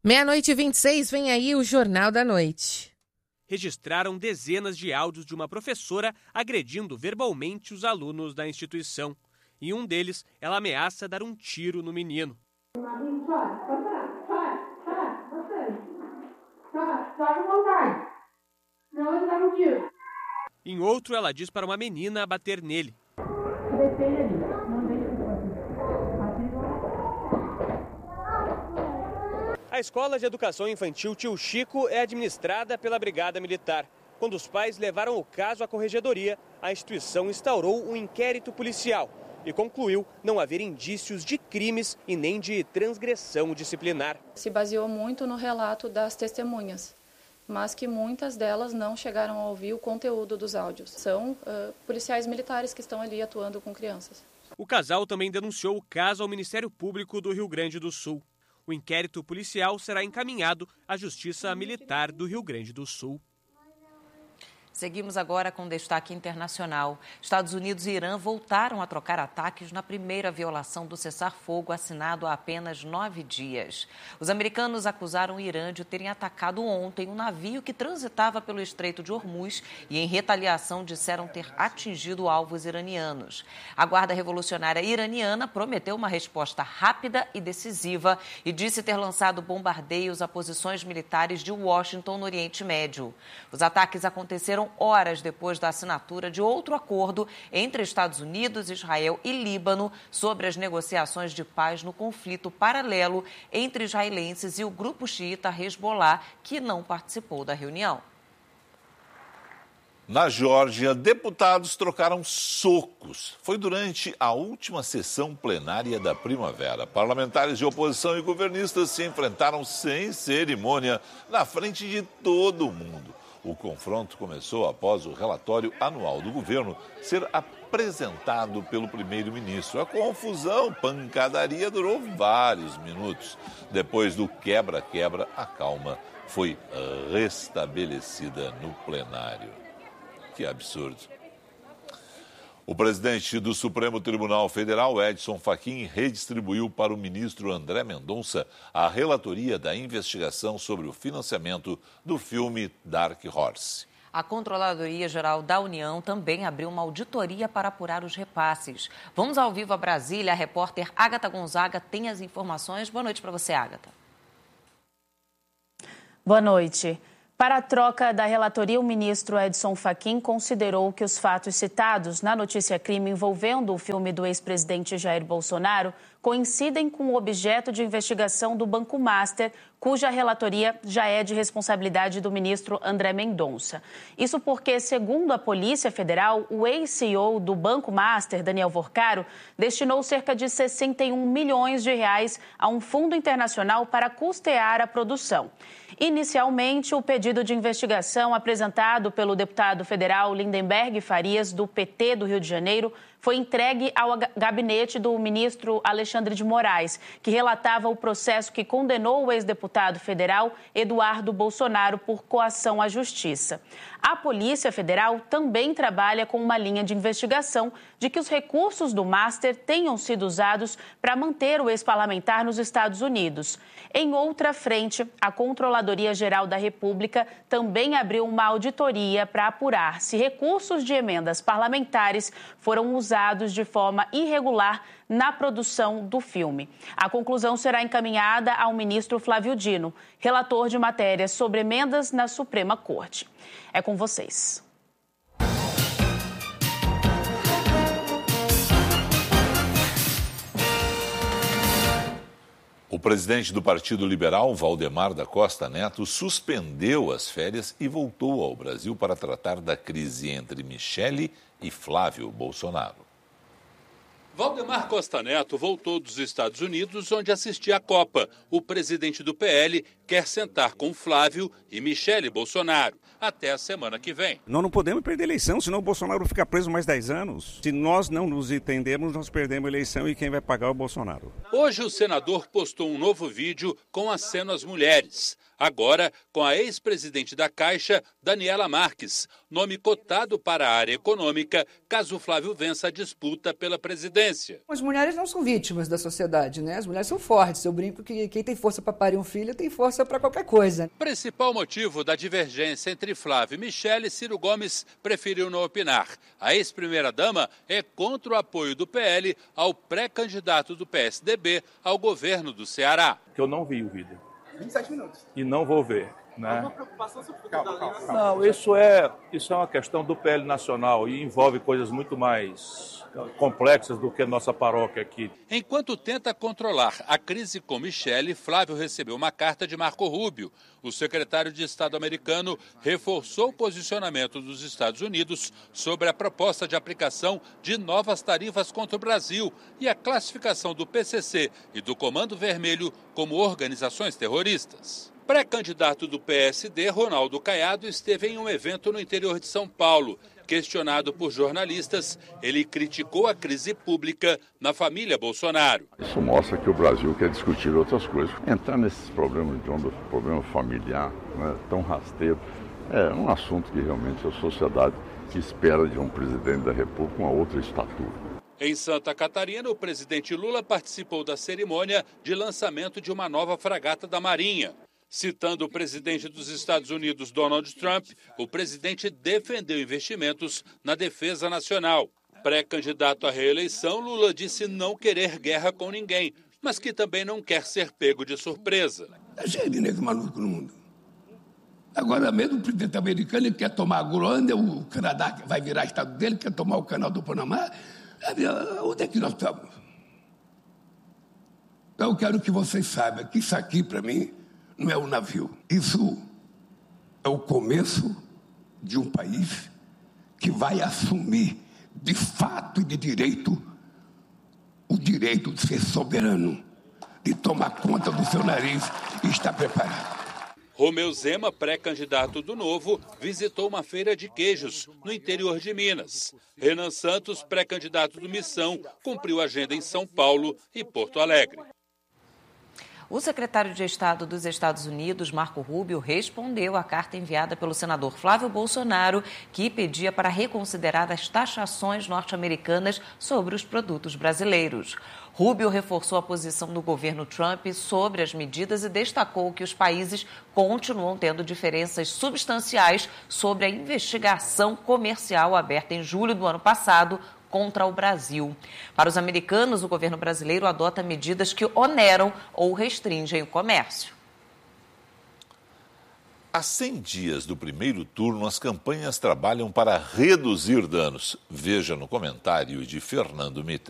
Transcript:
00:26, vem aí o Jornal da Noite. Registraram dezenas de áudios de uma professora agredindo verbalmente os alunos da instituição. Em um deles, ela ameaça dar um tiro no menino. Em outro, ela diz para uma menina bater nele. A Escola de Educação Infantil Tio Chico é administrada pela Brigada Militar. Quando os pais levaram o caso à corregedoria, a instituição instaurou um inquérito policial e concluiu não haver indícios de crimes e nem de transgressão disciplinar. Se baseou muito no relato das testemunhas, mas que muitas delas não chegaram a ouvir o conteúdo dos áudios. São policiais militares que estão ali atuando com crianças. O casal também denunciou o caso ao Ministério Público do Rio Grande do Sul. O inquérito policial será encaminhado à Justiça Militar do Rio Grande do Sul. Seguimos agora com destaque internacional. Estados Unidos e Irã voltaram a trocar ataques na primeira violação do cessar-fogo assinado há apenas 9 dias. Os americanos acusaram o Irã de terem atacado ontem um navio que transitava pelo Estreito de Hormuz e, em retaliação, disseram ter atingido alvos iranianos. A Guarda Revolucionária Iraniana prometeu uma resposta rápida e decisiva e disse ter lançado bombardeios a posições militares de Washington no Oriente Médio. Os ataques aconteceram horas depois da assinatura de outro acordo entre Estados Unidos, Israel e Líbano sobre as negociações de paz no conflito paralelo entre israelenses e o grupo xiita Hezbollah, que não participou da reunião. Na Geórgia, deputados trocaram socos. Foi durante a última sessão plenária da primavera. Parlamentares de oposição e governistas se enfrentaram sem cerimônia na frente de todo mundo. O confronto começou após o relatório anual do governo ser apresentado pelo primeiro-ministro. A confusão, pancadaria durou vários minutos. Depois do quebra-quebra, a calma foi restabelecida no plenário. Que absurdo. O presidente do Supremo Tribunal Federal, Edson Fachin, redistribuiu para o ministro André Mendonça a relatoria da investigação sobre o financiamento do filme Dark Horse. A Controladoria Geral da União também abriu uma auditoria para apurar os repasses. Vamos ao vivo a Brasília. A repórter Ágata Gonzaga tem as informações. Boa noite para você, Ágata. Boa noite. Para a troca da relatoria, o ministro Edson Fachin considerou que os fatos citados na notícia-crime envolvendo o filme do ex-presidente Jair Bolsonaro coincidem com o objeto de investigação do Banco Master, cuja relatoria já é de responsabilidade do ministro André Mendonça. Isso porque, segundo a Polícia Federal, o ex-CEO do Banco Master, Daniel Vorcaro, destinou cerca de 61 milhões de reais a um fundo internacional para custear a produção. Inicialmente, o pedido de investigação apresentado pelo deputado federal Lindenberg Farias, do PT do Rio de Janeiro, foi entregue ao gabinete do ministro Alexandre de Moraes, que relatava o processo que condenou o ex-deputado federal Eduardo Bolsonaro por coação à justiça. A Polícia Federal também trabalha com uma linha de investigação de que os recursos do Master tenham sido usados para manter o ex-parlamentar nos Estados Unidos. Em outra frente, a Controladoria Geral da República também abriu uma auditoria para apurar se recursos de emendas parlamentares foram usados de forma irregular na produção do filme. A conclusão será encaminhada ao ministro Flávio Dino, relator de matérias sobre emendas na Suprema Corte. É com vocês. O presidente do Partido Liberal, Valdemar da Costa Neto, suspendeu as férias e voltou ao Brasil para tratar da crise entre Michele e Flávio Bolsonaro. Valdemar Costa Neto voltou dos Estados Unidos, onde assistia à Copa. O presidente do PL quer sentar com Flávio e Michele Bolsonaro até a semana que vem. Nós não podemos perder a eleição, senão o Bolsonaro fica preso mais 10 anos. Se nós não nos entendemos, nós perdemos a eleição e quem vai pagar é o Bolsonaro. Hoje o senador postou um novo vídeo com aceno às mulheres. Agora, com a ex-presidente da Caixa, Daniela Marques, nome cotado para a área econômica, caso Flávio vença a disputa pela presidência. As mulheres não são vítimas da sociedade, né? As mulheres são fortes. Eu brinco que quem tem força para parir um filho tem força para qualquer coisa. Principal motivo da divergência entre Flávio e Michele, Ciro Gomes preferiu não opinar. A ex-primeira-dama é contra o apoio do PL ao pré-candidato do PSDB ao governo do Ceará. Eu não vi o vídeo. 27 minutos. E não vou ver. Né? Alguma preocupação sobre o calma. Não, isso é uma questão do PL nacional e envolve coisas muito mais complexas do que a nossa paróquia aqui. Enquanto tenta controlar a crise com Michele, Flávio recebeu uma carta de Marco Rubio. O secretário de Estado americano reforçou o posicionamento dos Estados Unidos sobre a proposta de aplicação de novas tarifas contra o Brasil e a classificação do PCC e do Comando Vermelho como organizações terroristas. Pré-candidato do PSD, Ronaldo Caiado, esteve em um evento no interior de São Paulo. Questionado por jornalistas, ele criticou a crise pública na família Bolsonaro. Isso mostra que o Brasil quer discutir outras coisas. Entrar nesses problemas de onda, problema familiar, né, tão rasteiro, é um assunto que realmente a sociedade espera de um presidente da República uma outra estatura. Em Santa Catarina, o presidente Lula participou da cerimônia de lançamento de uma nova fragata da Marinha. Citando o presidente dos Estados Unidos, Donald Trump, o presidente defendeu investimentos na defesa nacional. Pré-candidato à reeleição, Lula disse não querer guerra com ninguém, mas que também não quer ser pego de surpresa. Está cheio de negro maluco no mundo. Agora mesmo o presidente americano ele quer tomar a Groenlândia, o Canadá vai virar estado dele, quer tomar o canal do Panamá. Onde é que nós estamos? Então eu quero que vocês saibam que isso aqui, para mim, não é um navio. Isso é o começo de um país que vai assumir, de fato e de direito, o direito de ser soberano, de tomar conta do seu nariz e estar preparado. Romeu Zema, pré-candidato do Novo, visitou uma feira de queijos no interior de Minas. Renan Santos, pré-candidato do Missão, cumpriu agenda em São Paulo e Porto Alegre. O secretário de Estado dos Estados Unidos, Marco Rubio, respondeu à carta enviada pelo senador Flávio Bolsonaro, que pedia para reconsiderar as taxações norte-americanas sobre os produtos brasileiros. Rubio reforçou a posição do governo Trump sobre as medidas e destacou que os países continuam tendo diferenças substanciais sobre a investigação comercial aberta em julho do ano passado contra o Brasil. Para os americanos, o governo brasileiro adota medidas que oneram ou restringem o comércio. Há 100 dias do primeiro turno, as campanhas trabalham para reduzir danos. Veja no comentário de Fernando Mitre.